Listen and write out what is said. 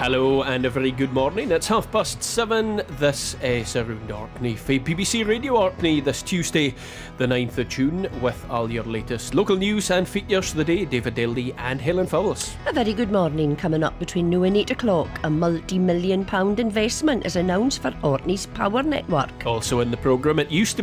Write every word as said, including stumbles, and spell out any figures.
Hello and a very good morning. It's half past seven. This is Around Orkney for B B C Radio Orkney this Tuesday, the ninth of June, with all your latest local news and features of the day. David Daly and Helen Fowles. A very good morning. Coming up between now and eight o'clock, a multi-million pound investment is announced for Orkney's power network. Also in the programme, it used to be